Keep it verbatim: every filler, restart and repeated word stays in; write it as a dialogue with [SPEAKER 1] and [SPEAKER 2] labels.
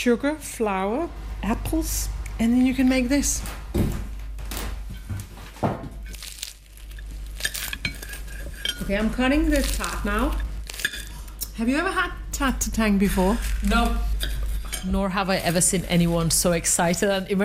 [SPEAKER 1] sugar, flour, apples, and then you can make this. Okay, I'm cutting the tart now. Have you ever had tart tatin before?
[SPEAKER 2] No. Nor have I ever seen anyone so excited and